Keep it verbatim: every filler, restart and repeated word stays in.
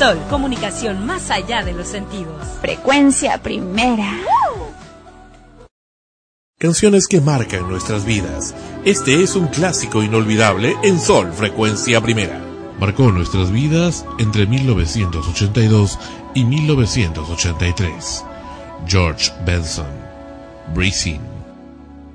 Sol, comunicación más allá de los sentidos. Frecuencia Primera. Canciones que marcan nuestras vidas. Este es un clásico inolvidable en Sol, Frecuencia Primera. Marcó nuestras vidas entre mil novecientos ochenta y dos y mil novecientos ochenta y tres. George Benson, Breezing.